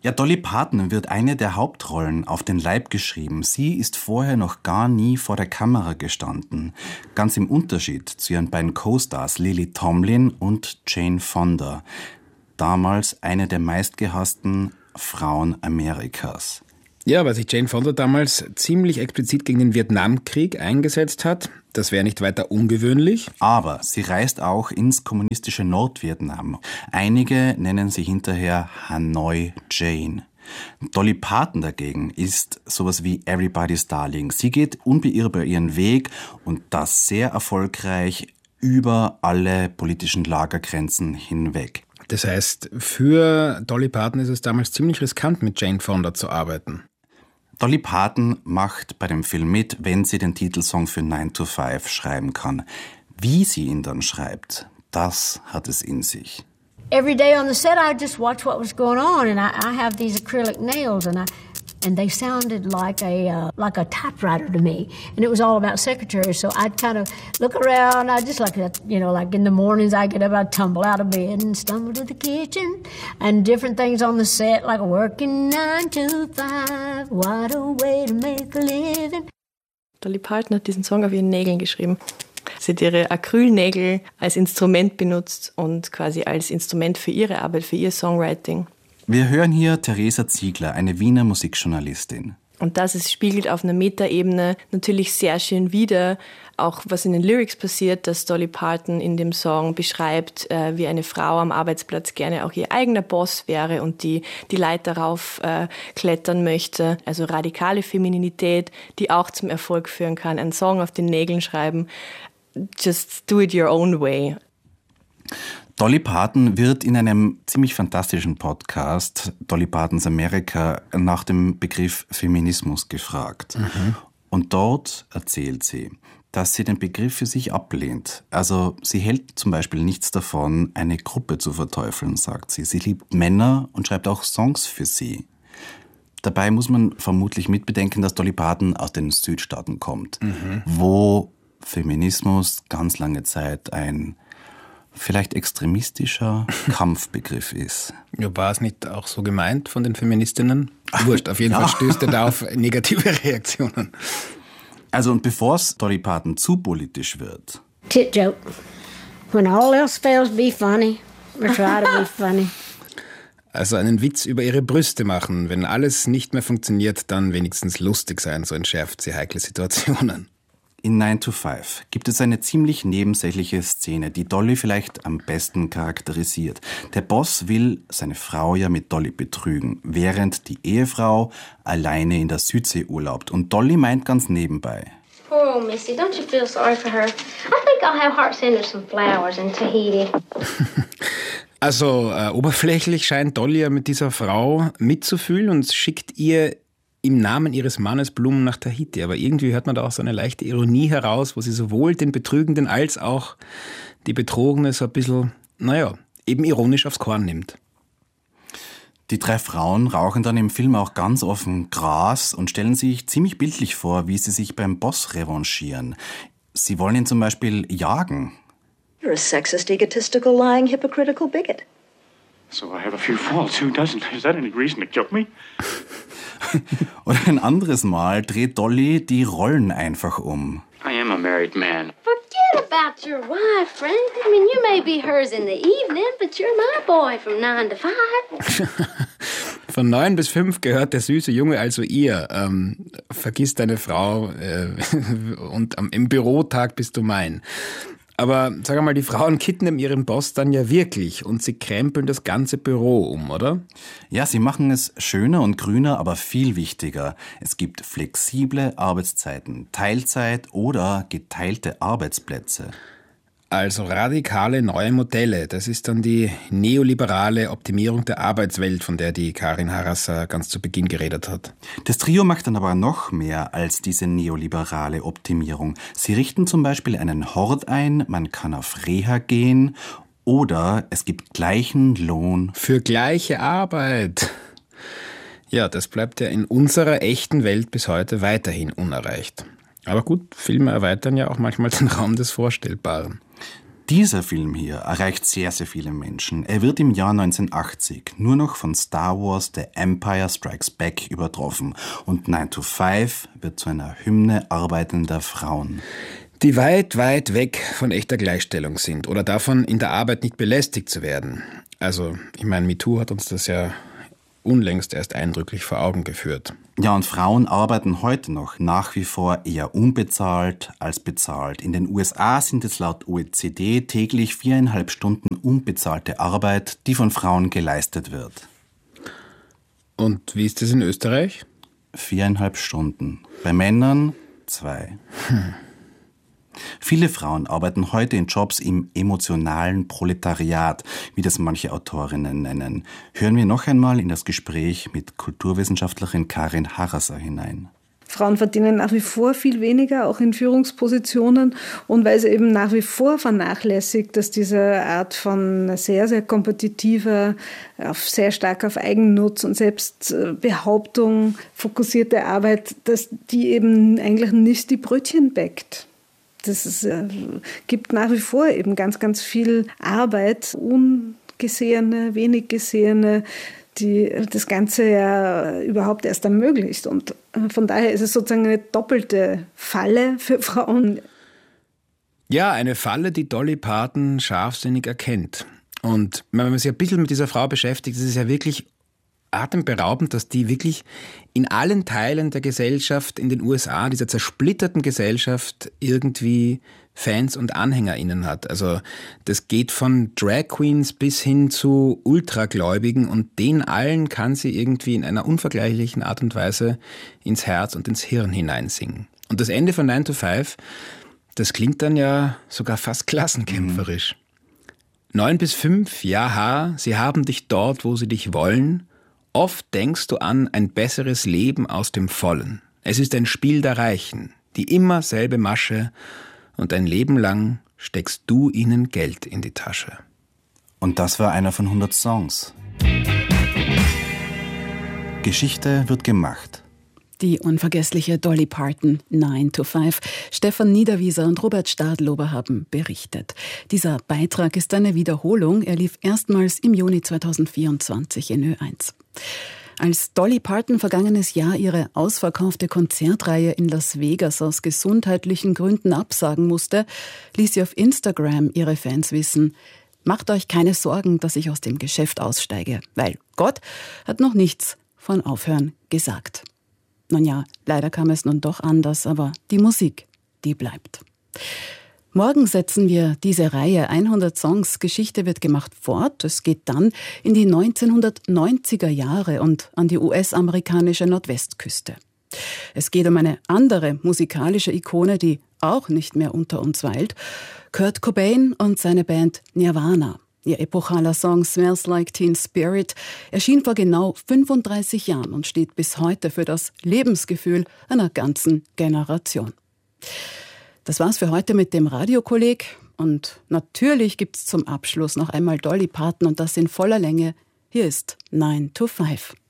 Ja, Dolly Parton wird eine der Hauptrollen auf den Leib geschrieben. Sie ist vorher noch gar nie vor der Kamera gestanden. Ganz im Unterschied zu ihren beiden Co-Stars Lily Tomlin und Jane Fonda. Damals eine der meistgehassten Frauen Amerikas. Ja, weil sich Jane Fonda damals ziemlich explizit gegen den Vietnamkrieg eingesetzt hat. Das wäre nicht weiter ungewöhnlich. Aber sie reist auch ins kommunistische Nordvietnam. Einige nennen sie hinterher Hanoi Jane. Dolly Parton dagegen ist sowas wie Everybody's Darling. Sie geht unbeirrbar ihren Weg und das sehr erfolgreich über alle politischen Lagergrenzen hinweg. Das heißt, für Dolly Parton ist es damals ziemlich riskant, mit Jane Fonda zu arbeiten. Dolly Parton macht bei dem Film mit, wenn sie den Titelsong für 9 to 5 schreiben kann. Wie sie ihn dann schreibt, das hat es in sich. Every day on the set, I just watch what was going on, and I have these acrylic nails, and they sounded like a typewriter to me, and it was all about secretaries. So I'd kind of look around. I just like that, like in the mornings I get up, I'd tumble out of bed and stumble to the kitchen, and different things on the set like working 9 to 5. What a way to make a living. Dolly Parton hat diesen Song auf ihren Nägeln geschrieben. Sie hat ihre Acrylnägel als Instrument benutzt und quasi als Instrument für ihre Arbeit, für ihr Songwriting. Wir hören hier Theresa Ziegler, eine Wiener Musikjournalistin. Und das spiegelt auf einer Metaebene natürlich sehr schön wider, auch was in den Lyrics passiert, dass Dolly Parton in dem Song beschreibt, wie eine Frau am Arbeitsplatz gerne auch ihr eigener Boss wäre und die Leiter rauf klettern möchte. Also radikale Femininität, die auch zum Erfolg führen kann. Einen Song auf den Nägeln schreiben, just do it your own way. Dolly Parton wird in einem ziemlich fantastischen Podcast, Dolly Partons Amerika, nach dem Begriff Feminismus gefragt. Und dort erzählt sie, dass sie den Begriff für sich ablehnt. Also sie hält zum Beispiel nichts davon, eine Gruppe zu verteufeln, sagt sie. Sie liebt Männer und schreibt auch Songs für sie. Dabei muss man vermutlich mitbedenken, dass Dolly Parton aus den Südstaaten kommt, wo Feminismus ganz lange Zeit ein vielleicht extremistischer Kampfbegriff ist. Ja, war es nicht auch so gemeint von den Feministinnen? Wurscht, auf jeden Fall stößt er da auf negative Reaktionen. Also und bevor es Dolly Parton zu politisch wird. Tit joke. When all else fails, be funny. Or try to be funny. Also einen Witz über ihre Brüste machen. Wenn alles nicht mehr funktioniert, dann wenigstens lustig sein, so entschärft sie heikle Situationen. In 9 to 5 gibt es eine ziemlich nebensächliche Szene, die Dolly vielleicht am besten charakterisiert. Der Boss will seine Frau ja mit Dolly betrügen, während die Ehefrau alleine in der Südsee urlaubt. Und Dolly meint ganz nebenbei: Poor old Missy, don't you feel sorry for her? I think I'll have Hart send her some flowers in Tahiti. Also oberflächlich scheint Dolly ja mit dieser Frau mitzufühlen und schickt ihr im Namen ihres Mannes Blumen nach Tahiti. Aber irgendwie hört man da auch so eine leichte Ironie heraus, wo sie sowohl den Betrügenden als auch die Betrogene so ein bisschen, eben ironisch aufs Korn nimmt. Die 3 Frauen rauchen dann im Film auch ganz offen Gras und stellen sich ziemlich bildlich vor, wie sie sich beim Boss revanchieren. Sie wollen ihn zum Beispiel jagen. You're a sexist, egotistical, lying, hypocritical bigot. So I have a few faults. Who doesn't? Is that any reason to kill me? Oder ein anderes Mal dreht Dolly die Rollen einfach um. I am a married man. Forget about your wife, Frank. I mean, you may be hers in the evening, but you're my boy from 9 to 5. Von 9 bis 5 gehört der süße Junge also ihr. Vergiss deine Frau und im Bürotag bist du mein. Aber sag mal, die Frauen kidnappen ihren Boss dann ja wirklich und sie krempeln das ganze Büro um, oder? Ja, sie machen es schöner und grüner, aber viel wichtiger. Es gibt flexible Arbeitszeiten, Teilzeit oder geteilte Arbeitsplätze. Also radikale neue Modelle. Das ist dann die neoliberale Optimierung der Arbeitswelt, von der die Karin Harasser ganz zu Beginn geredet hat. Das Trio macht dann aber noch mehr als diese neoliberale Optimierung. Sie richten zum Beispiel einen Hort ein, man kann auf Reha gehen oder es gibt gleichen Lohn für gleiche Arbeit. Ja, das bleibt ja in unserer echten Welt bis heute weiterhin unerreicht. Aber gut, Filme erweitern ja auch manchmal den Raum des Vorstellbaren. Dieser Film hier erreicht sehr, sehr viele Menschen. Er wird im Jahr 1980 nur noch von Star Wars The Empire Strikes Back übertroffen und 9 to 5 wird zu einer Hymne arbeitender Frauen. Die weit, weit weg von echter Gleichstellung sind oder davon, in der Arbeit nicht belästigt zu werden. Also, ich meine, MeToo hat uns das ja unlängst erst eindrücklich vor Augen geführt. Ja, und Frauen arbeiten heute noch nach wie vor eher unbezahlt als bezahlt. In den USA sind es laut OECD täglich 4,5 Stunden unbezahlte Arbeit, die von Frauen geleistet wird. Und wie ist das in Österreich? 4,5 Stunden. Bei Männern 2. Viele Frauen arbeiten heute in Jobs im emotionalen Proletariat, wie das manche Autorinnen nennen. Hören wir noch einmal in das Gespräch mit Kulturwissenschaftlerin Karin Harasser hinein. Frauen verdienen nach wie vor viel weniger, auch in Führungspositionen. Und weil sie eben nach wie vor vernachlässigt, dass diese Art von sehr, sehr kompetitiver, sehr stark auf Eigennutz und Selbstbehauptung fokussierte Arbeit, dass die eben eigentlich nicht die Brötchen bäckt. Das gibt nach wie vor eben ganz, ganz viel Arbeit, ungesehene, wenig gesehene, die das Ganze ja überhaupt erst ermöglicht. Und von daher ist es sozusagen eine doppelte Falle für Frauen. Ja, eine Falle, die Dolly Parton scharfsinnig erkennt. Und wenn man sich ein bisschen mit dieser Frau beschäftigt, ist es ja wirklich atemberaubend, dass die wirklich in allen Teilen der Gesellschaft in den USA, dieser zersplitterten Gesellschaft, irgendwie Fans und AnhängerInnen hat. Also das geht von Drag Queens bis hin zu Ultragläubigen und den allen kann sie irgendwie in einer unvergleichlichen Art und Weise ins Herz und ins Hirn hineinsingen. Und das Ende von 9 to 5, das klingt dann ja sogar fast klassenkämpferisch. 9 bis 5, jaha, sie haben dich dort, wo sie dich wollen. Oft denkst du an ein besseres Leben aus dem Vollen. Es ist ein Spiel der Reichen, die immer selbe Masche und ein Leben lang steckst du ihnen Geld in die Tasche. Und das war einer von 100 Songs. Geschichte wird gemacht. Die unvergessliche Dolly Parton, 9 to 5. Stefan Niederwieser und Robert Stadlober haben berichtet. Dieser Beitrag ist eine Wiederholung. Er lief erstmals im Juni 2024 in Ö1. Als Dolly Parton vergangenes Jahr ihre ausverkaufte Konzertreihe in Las Vegas aus gesundheitlichen Gründen absagen musste, ließ sie auf Instagram ihre Fans wissen: Macht euch keine Sorgen, dass ich aus dem Geschäft aussteige, weil Gott hat noch nichts von Aufhören gesagt. Nun ja, leider kam es nun doch anders, aber die Musik, die bleibt. Morgen setzen wir diese Reihe 100 Songs, Geschichte wird gemacht fort. Es geht dann in die 1990er Jahre und an die US-amerikanische Nordwestküste. Es geht um eine andere musikalische Ikone, die auch nicht mehr unter uns weilt. Kurt Cobain und seine Band Nirvana. Ihr epochaler Song Smells Like Teen Spirit erschien vor genau 35 Jahren und steht bis heute für das Lebensgefühl einer ganzen Generation. Das war's für heute mit dem Radiokolleg. Und natürlich gibt's zum Abschluss noch einmal Dolly Parton und das in voller Länge. Hier ist 9 to 5.